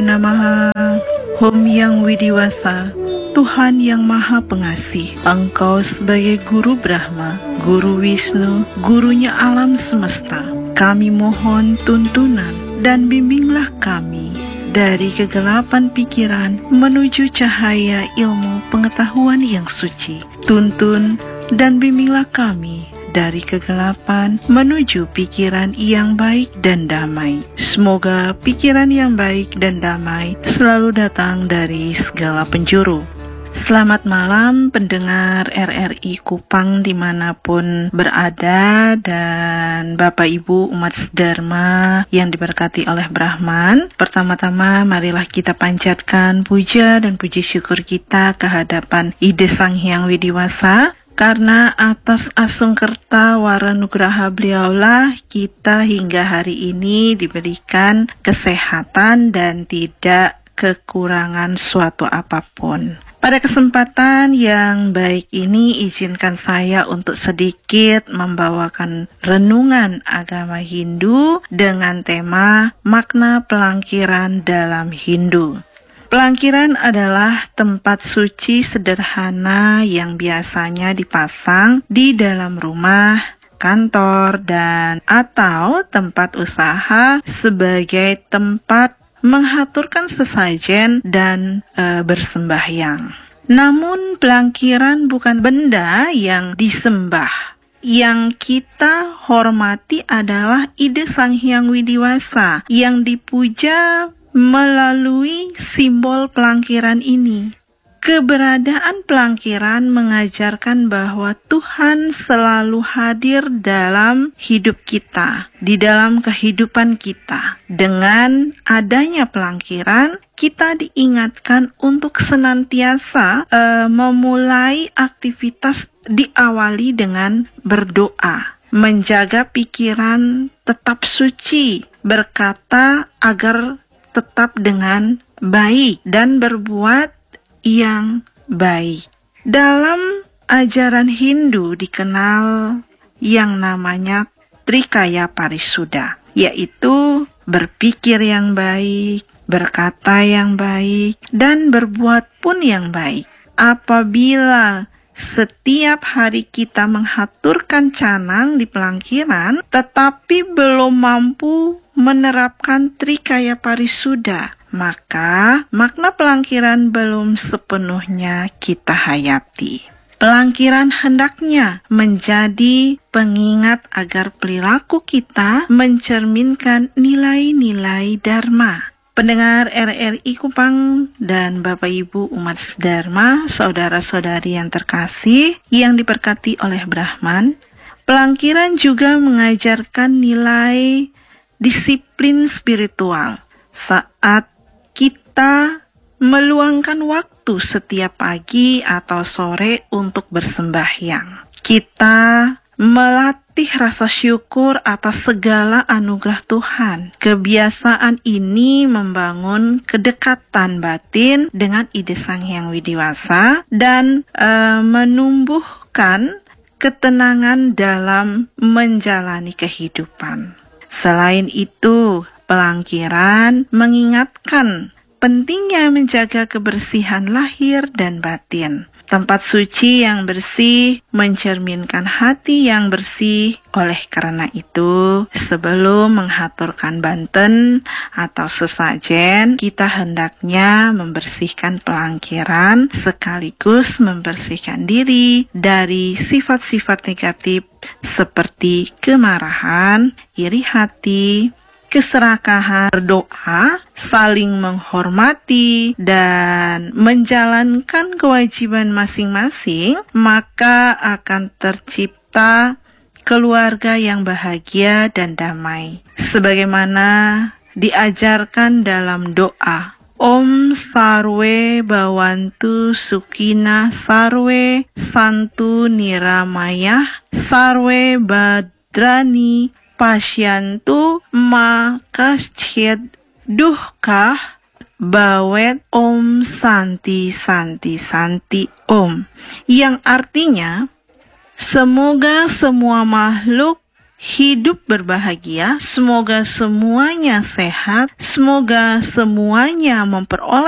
Namaha. Om Yang Widiwasa, Tuhan yang Maha Pengasih, Engkau sebagai Guru Brahma, Guru Wisnu, gurunya alam semesta, kami mohon tuntunan dan bimbinglah kami dari kegelapan pikiran menuju cahaya ilmu pengetahuan yang suci. Tuntun dan bimbinglah kami dari kegelapan menuju pikiran yang baik dan damai. Semoga pikiran yang baik dan damai selalu datang dari segala penjuru. Selamat malam pendengar RRI Kupang dimanapun berada, dan Bapak Ibu umat Dharma yang diberkati oleh Brahman. Pertama-tama marilah kita panjatkan puja dan puji syukur kita kehadapan Ide Sang Hyang Widiwasa, karena atas asungkerta waranugraha beliaulah kita hingga hari ini diberikan kesehatan dan tidak kekurangan suatu apapun. Pada kesempatan yang baik ini, izinkan saya untuk sedikit membawakan renungan agama Hindu dengan tema makna pelangkiran dalam Hindu. Pelangkiran adalah tempat suci sederhana yang biasanya dipasang di dalam rumah, kantor, dan atau tempat usaha sebagai tempat menghaturkan sesajen dan bersembahyang. Namun pelangkiran bukan benda yang disembah. Yang kita hormati adalah Ide Sang Hyang Widiwasa yang dipuja melalui simbol pelangkiran ini. Keberadaan pelangkiran mengajarkan bahwa Tuhan selalu hadir dalam hidup kita, di dalam kehidupan kita. Dengan adanya pelangkiran, kita diingatkan untuk senantiasa memulai aktivitas diawali dengan berdoa, menjaga pikiran tetap suci, berkata agar tetap dengan baik, dan berbuat yang baik. Dalam ajaran Hindu dikenal yang namanya Trikaya Parisuddha, yaitu berpikir yang baik, berkata yang baik, dan berbuat pun yang baik. Apabila setiap hari kita menghaturkan canang di pelangkiran, tetapi belum mampu menerapkan Trikaya Parisuddha, maka makna pelangkiran belum sepenuhnya kita hayati. Pelangkiran hendaknya menjadi pengingat agar perilaku kita mencerminkan nilai-nilai Dharma. Pendengar RRI Kupang dan Bapak Ibu umat Dharma, saudara-saudari yang terkasih yang diberkati oleh Brahman, pelangkiran juga mengajarkan nilai disiplin spiritual. Saat kita meluangkan waktu setiap pagi atau sore untuk bersembahyang, kita melatih rasa syukur atas segala anugerah Tuhan. Kebiasaan ini membangun kedekatan batin dengan Ide Sang Hyang Widiwasa dan menumbuhkan ketenangan dalam menjalani kehidupan. Selain itu, pelangkiran mengingatkan pentingnya menjaga kebersihan lahir dan batin. Tempat suci yang bersih mencerminkan hati yang bersih. Oleh karena itu, sebelum menghaturkan banten atau sesajen, kita hendaknya membersihkan pelangkiran sekaligus membersihkan diri dari sifat-sifat negatif seperti kemarahan, iri hati, keserakahan, berdoa, saling menghormati, dan menjalankan kewajiban masing-masing, maka akan tercipta keluarga yang bahagia dan damai. Sebagaimana diajarkan dalam doa, Om Sarwe Bhavantu Sukhina Sarwe Santu Niramaya Sarwe Badrani Pasyantu Ma Kaschid Duhkah Bawet Om Santi Santi Santi Om, yang artinya semoga semua makhluk hidup berbahagia, semoga semuanya sehat, semoga semuanya memperoleh